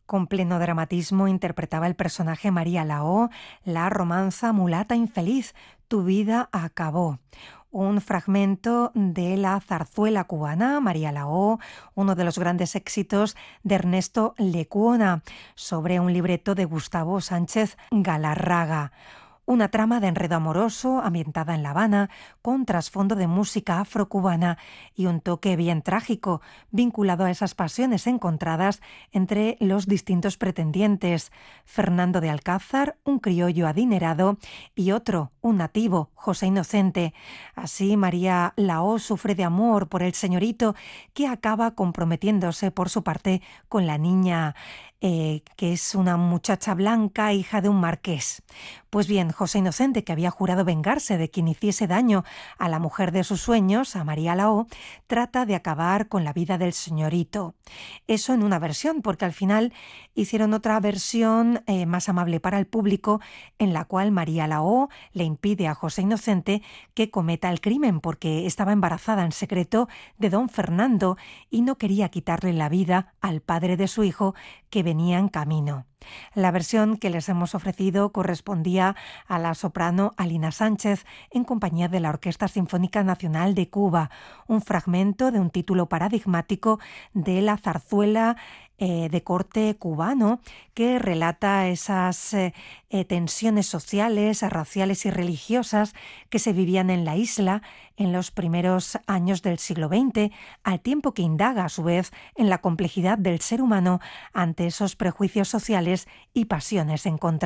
Con pleno dramatismo interpretaba el personaje María Laó, la romanza mulata infeliz, Tu vida acabó. Un fragmento de la zarzuela cubana María Laó, uno de los grandes éxitos de Ernesto Lecuona, sobre un libreto de Gustavo Sánchez Galarraga. Una trama de enredo amoroso ambientada en La Habana, con trasfondo de música afrocubana y un toque bien trágico, vinculado a esas pasiones encontradas entre los distintos pretendientes. Fernando de Alcázar, un criollo adinerado, y otro, un nativo, José Inocente. Así, María Laó sufre de amor por el señorito, que acaba comprometiéndose por su parte con la niña, que es una muchacha blanca, hija de un marqués. Pues bien, José Inocente, que había jurado vengarse de quien hiciese daño a la mujer de sus sueños, a María Laó, trata de acabar con la vida del señorito. Eso en una versión, porque al final hicieron otra versión más amable para el público, en la cual María Laó le impide a José Inocente que cometa el crimen, porque estaba embarazada en secreto de don Fernando y no quería quitarle la vida al padre de su hijo, que venía en camino. La versión que les hemos ofrecido correspondía a la soprano Alina Sánchez en compañía de la Orquesta Sinfónica Nacional de Cuba, un fragmento de un título paradigmático de la zarzuela de corte cubano, que relata esas tensiones sociales, raciales y religiosas que se vivían en la isla en los primeros años del siglo XX, al tiempo que indaga a su vez en la complejidad del ser humano ante esos prejuicios sociales y pasiones encontradas.